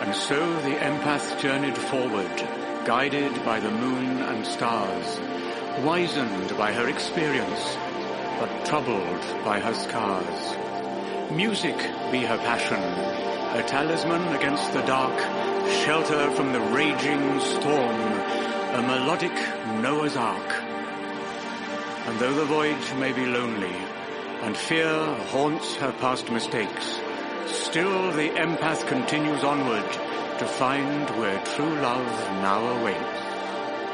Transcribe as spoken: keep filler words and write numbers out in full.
And so the empath journeyed forward, guided by the moon and stars, wizened by her experience, but troubled by her scars. Music be her passion, a talisman against the dark, shelter from the raging storm, a melodic Noah's Ark. And though the voyage may be lonely, and fear haunts her past mistakes, still the empath continues onward to find where true love now awaits.